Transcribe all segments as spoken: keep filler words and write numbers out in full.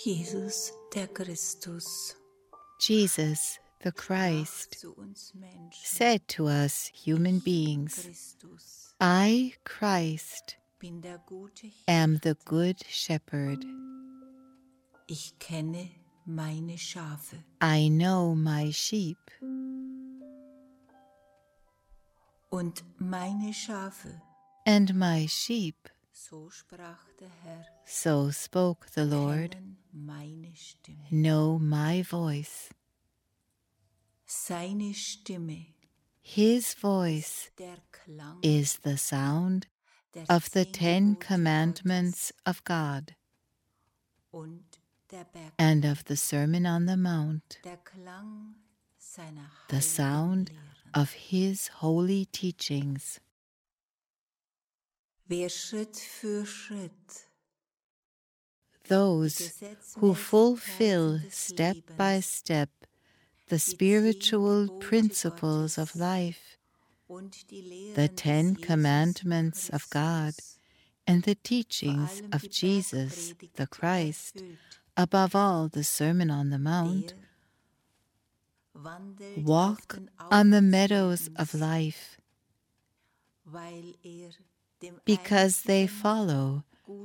Jesus, der Christus, Jesus, the Christ, zu uns Menschen, said to us human beings, Christus, I, Christ, bin der gute am Hirte. the good shepherd. Ich kenne meine Schafe. I know my sheep, Und meine Schafe, and my sheep, so sprach der Herr, so spoke the Lord, kennen meine Stimme. know my voice. Seine Stimme, His voice der Klang is the sound der of the zehn Ten Gebote Commandments of God Gottes und der Berg, and of the Sermon on the Mount, der Klang seiner the heiligen sound Lehren. of His holy teachings. Wer Schritt für Schritt Those who fulfill step by step the spiritual principles of life, the Ten Commandments of God, and the teachings of Jesus the Christ, above all the Sermon on the Mount, walk on the meadows of life, because they follow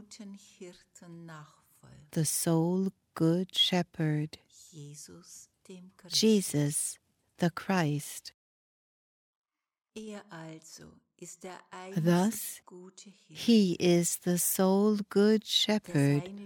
the sole Good Shepherd, Jesus the Christ. Thus, He is the sole Good Shepherd